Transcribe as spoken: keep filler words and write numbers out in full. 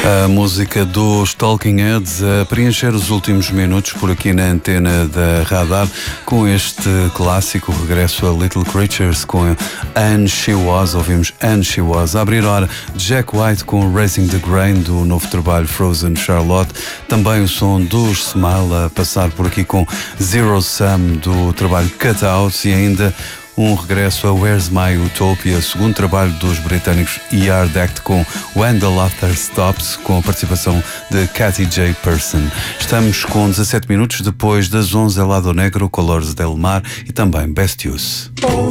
A música dos Talking Heads a preencher os últimos minutos por aqui na antena da Radar com este clássico regresso a Little Creatures com And She Was, ouvimos And She Was. A abrir a hora, Jack White com Raising the Grain do novo trabalho Frozen Charlotte, também o som dos Smile a passar por aqui com Zero Sum do trabalho Cutouts e ainda um regresso a Where's My Utopia, segundo trabalho dos britânicos Yard Act com When the Laughter Stops, com a participação de Cathy J. Person. Estamos com dezassete minutos depois das onze, Lado Negro, Colores del Mar e também Best Use.